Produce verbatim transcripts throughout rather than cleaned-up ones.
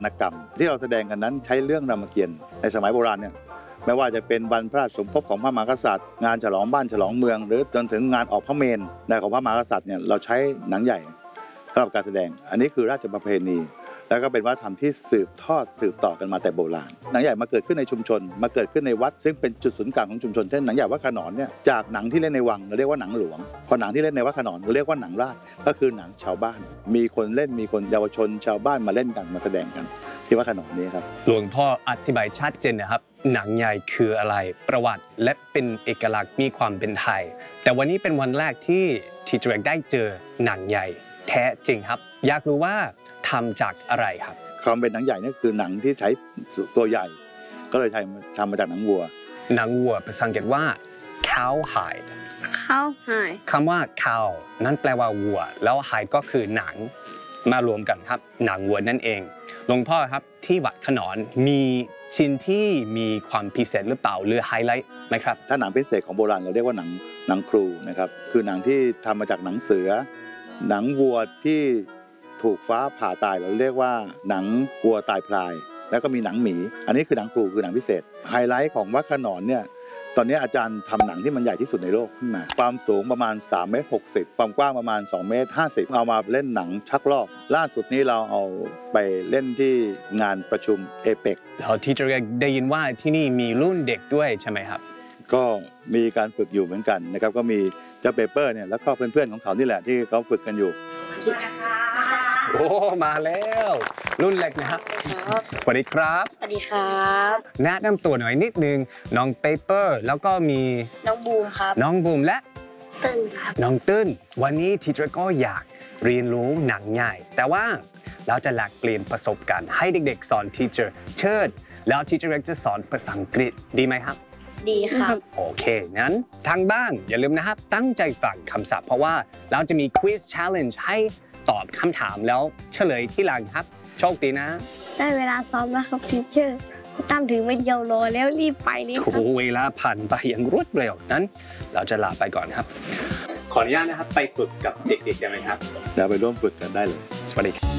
รรณกรรมที่เราแสดงกันนั้นใช้เรื่องรามเกียรติ์ในสมัยโบราณเนี่ยไม่ว่าจะเป็นวันพระราชสมภพของพระมหากษัตริย์งานฉลองบ้านฉลองเมืองหรือจนถึงงานออกพระเมรุในของพระมหากษัตริย์เนี่ยเราใช้หนังใหญ่สำหรับการแสดงอันนี้คือราชประเพณีแล้วก็เป็นวัฒนธรรมที่สืบทอดสืบต่อกันมาแต่โบราณหนังใหญ่มาเกิดขึ้นในชุมชนมาเกิดขึ้นในวัดซึ่งเป็นจุดศูนย์กลางของชุมชนเช่นหนังใหญ่วัดขนอนเนี่ยจากหนังที่เล่นในวังเราเรียกว่าหนังหลวงพอหนังที่เล่นในวัดขนอนเราเรียกว่าหนังราชก็คือหนังชาวบ้านมีคนเล่นมีคนเยาวชนชาวบ้านมาเล่นกันมาแสดงกันที่วัดขนอนนี้ครับหลวงพ่ออธิบายชัดเจนนะครับหนังใหญ่คืออะไรประวัติและเป็นเอกลักษณ์มีความเป็นไทยแต่วันนี้เป็นวันแรกที่ทีเจอร์ได้เจอหนังใหญ่แท้จริงครับอยากรู้ว่าทำจากอะไรครับความเป็นหนังใหญ่นี่คือหนังที่ใช้ตัวใหญ่ก็เลยทำมาจากหนังวัวหนังวัวภาษาอังกฤษว่า cowhide cowhide คำว่า cow นั่นแปลว่าวัวแล้ว hide ก็คือหนังมารวมกันครับหนังวัวนั่นเองหลวงพ่อครับที่วัดขนอนมีชิ้นที่มีความพิเศษหรือเปล่าหรือไฮไลท์ไหมครับถ้าหนังพิเศษของโบราณเราเรียกว่าหนังหนังครูนะครับคือหนังที่ทำมาจากหนังเสือหนังวัวที่ถูกฟ้าผ่าตายเราเรียกว่าหนังวัวตายพลายแล้วก็มีหนังหมีอันนี้คือหนังครูคือหนังพิเศษไฮไลท์ของวัดขนอนเนี่ยตอนนี้อาจารย์ทำหนังที่มันใหญ่ที่สุดในโลกขึ้นมาความสูงประมาณสามเมตรหกสิบความกว้างประมาณสองเมตรห้าสิบเอามาเล่นหนังชักลอกล่าสุดนี้เราเอาไปเล่นที่งานประชุมเอเปกแล้วที่จะได้ยินว่าที่นี่มีรุ่นเด็กด้วยใช่ไหมครับก็มีการฝึกอยู่เหมือนกันนะครับก็มีเจ้าเปเปอร์เนี่ยแล้วก็เพื่อนๆของเขานี่แหละที่เขาฝึกกันอยู่โอ้มาแล้วรุ่นเล็กนะครับสวัสดีครับสวัสดีครับแนะนำตัวหน่อยนิดนึงน้องเปเปอร์แล้วก็มีน้องบูมครับน้องบูมและตึ้นครับน้องตึ้นวันนี้ทีเจอร์ก็อยากเรียนรู้หนังใหญ่แต่ว่าเราจะแลกเปลี่ยนประสบการณ์ให้เด็กๆสอนทีเจอร์เชิดแล้วทีเจอร์จะสอนภาษาอังกฤษดีไหมครับดีครับโอเคงั้นทางบ้านอย่าลืมนะครับตั้งใจฟังคำศัพท์เพราะว่าเราจะมี Quiz Challenge ให้ตอบคำถามแล้วเฉลยที่หลังครับโชคดีนะได้เวลาซ้อมแล้วครับทีเชอร์คุณตั้มถึงไม่เดียวรอแล้วรีบไปเลยครับโอ้เวลาผ่านไปอย่างรวดเร็วนั้นเราจะลาไปก่อนครับขออนุญาตนะครับไปฝึกกับเด็กๆได้ไหมครับเดี๋ยวไปร่วมฝึกกันได้เลยสวัสดีครับ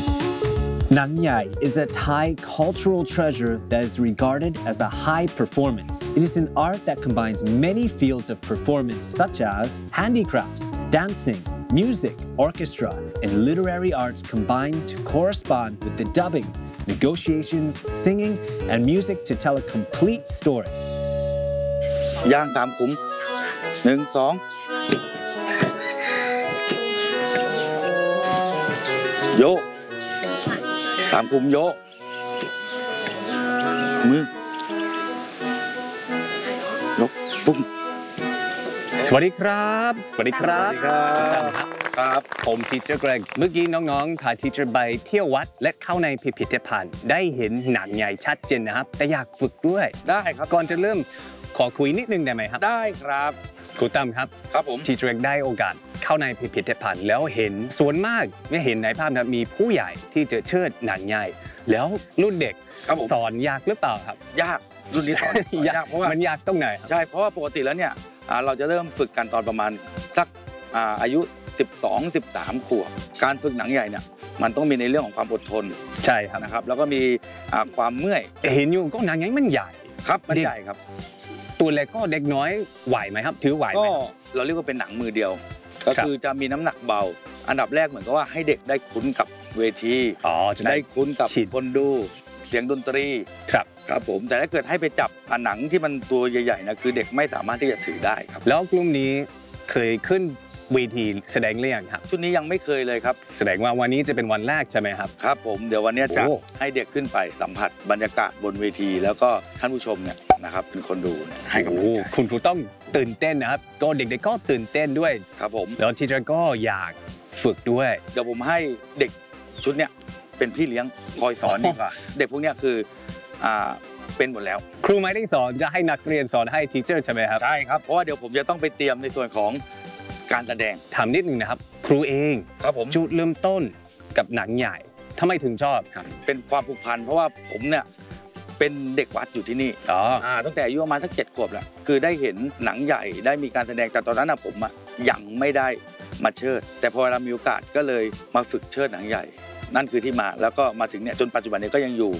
Nang Yai is a Thai cultural treasure that is regarded as a high performance. It is an art that combines many fields of performance such as handicrafts, dancing, music, orchestra, and literary arts combined to correspond with the dubbing, negotiations, singing, and music to tell a complete story. ย่างตามคุ้มหนึ่งสองโยตามคุมโยมือยกปุ้งสวัสดีครับสวัสดีครับครับผมทีเจอร์เกรกเมื่อกี้น้องๆพาทีเจอร์ไปเที่ยววัดและเข้าในพิพิธภัณฑ์ได้เห็นหนังใหญ่ชัดเจนนะครับแต่อยากฝึกด้วยได้ครับก่อนจะเริ่มขอคุยนิดนึงได้ไหมครับได้ครับครูตั้มครับครับผมทีเจอร์ได้โอกาสเข้าในพิพิธภัณฑ์แล้วเห็นส่วนมากไม่เห็นในภาพนะมีผู้ใหญ่ที่จะเชิดหนังใหญ่แล้วรุ่นเด็กสอนยากหรือเปล่าครับยากรุ่นนี้สอนยากเพราะว่ามันยากตรงไหนใช่เพราะว่าปกติแล้วเนี่ยเราจะเริ่มฝึกกันตอนประมาณสักอายุสิบสอง สิบสามขวบการฝึกหนังใหญ่เนี่ยมันต้องมีในเรื่องของความอดทนใช่ครับนะครับแล้วก็มีความเมื่อยเห็นอยู่ก็หนังใหญ่มันใหญ่ครับมันใหญ่ครับตัวเล็กก็เด็กน้อยไหวไหมครับถือไหวไหมก็เราเรียกว่าเป็นหนังมือเดียวก็คือจะมีน้ำหนักเบาอันดับแรกเหมือนกับว่าให้เด็กได้คุ้นกับเวทีอ๋อจะได้คุ้นกับคนดูเสียงดนตรีครับครับผมแต่ถ้าเกิดให้ไปจับหนังที่มันตัวใหญ่ๆนะคือเด็กไม่สามารถที่จะถือได้ครับแล้วกลุ่มนี้เคยขึ้นเวทีแสดงหรือยังครับชุดนี้ยังไม่เคยเลยครับแสดงว่าวันนี้จะเป็นวันแรกใช่ไหมครับครับผมเดี๋ยววันนี้จะให้เด็กขึ้นไปสัมผัสบรรยากาศบนเวทีแล้วก็ท่านผู้ชมเนี่ยนะครับเป็นคนดูให้กำลังใจคุณครูต้องตื่นเต้นนะครับก็เด็กๆก็ตื่นเต้นด้วยครับผมแล้วทีเจอร์ก็อยากฝึกด้วยเดี๋ยวผมให้เด็กชุดเนี้ยเป็นพี่เลี้ยงคอยสอนดีกว่าเด็กพวกเนี้ยคืออ่าเป็นหมดแล้วครูไม่ได้สอนจะให้นักเรียนสอนให้ทีเจอร์ใช่ไหมครับใช่ครับเพราะว่าเดี๋ยวผมจะต้องไปเตรียมในส่วนของการแสดงถามนิดนึงนะครับครูเองครับผมจุดเริ่มต้นกับหนังใหญ่ทำไมถึงชอบครับเป็นความผูกพันเพราะว่าผมเนี่ยเป็นเด็กวัดอยู่ที่นี่อ๋อตั้งแต่อายุประมาณสักเจ็ดขวบแหละคือได้เห็นหนังใหญ่ได้มีการแสดงแต่ตอนนั้นผมอ่ะยังไม่ได้มาเชิดแต่พอเรามีโอกาสก็เลยมาฝึกเชิดหนังใหญ่นั่นคือที่มาแล้วก็มาถึงเนี่ยจนปัจจุบันนี้ก็ยังอยู่